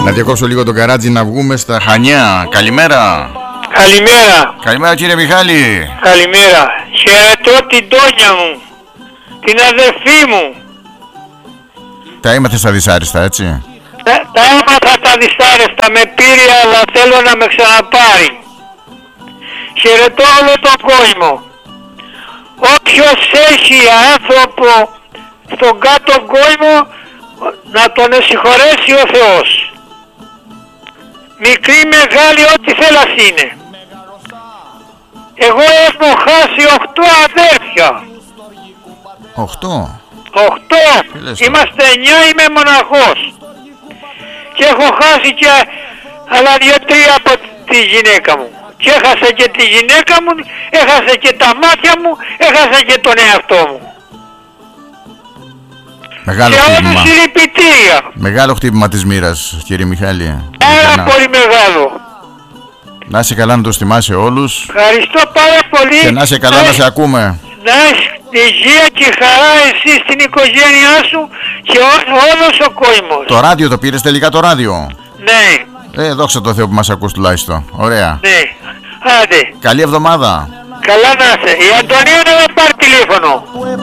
Να διακόψω λίγο τον Καράτζη να βγούμε στα Χανιά. Καλημέρα. Καλημέρα. Καλημέρα κύριε Μιχάλη. Καλημέρα. Χαιρετώ την Τόνια μου, την αδερφή μου. Τα έμαθε στα δυσάριστα, έτσι? Τα έμαθα τα δυσάρεστα, με πήρε, αλλά θέλω να με ξαναπάρει. Χαιρετώ όλο τον κόσμο. Όποιος έχει άνθρωπο στον κάτω κόσμο, να τον συγχωρέσει ο Θεός. Μικρή, μεγάλη, ό,τι θέλας είναι. Εγώ έχω χάσει 8 αδέρφια. 8? 8. Είμαστε 9, είμαι μοναχός. Και έχω χάσει και άλλα 2-3 από τη γυναίκα μου. Και έχασα και τη γυναίκα μου, έχασα και τα μάτια μου, έχασα και τον εαυτό μου. Μεγάλο και χτύπημα. όλους συλληπιτήρια. Μεγάλο χτύπημα της μοίρας, κύριε Μιχάλη. Πάρα πολύ μεγάλο. Να είσαι καλά, να το θυμάσαι όλους. Ευχαριστώ πάρα πολύ. Και να είσαι καλά, να σε ακούμε. Να είσαι υγεία και χαρά εσύ στην οικογένειά σου και όλος ο κόσμος. Το ράδιο το πήρες τελικά, το ράδιο? Ναι. Δόξα τω Θεώ που μας ακούς τουλάχιστον. Ωραία. Ναι. Άντε. Καλή εβδομάδα. Καλά να είσαι. Η Αντωνία να με πάρει τηλέφωνο.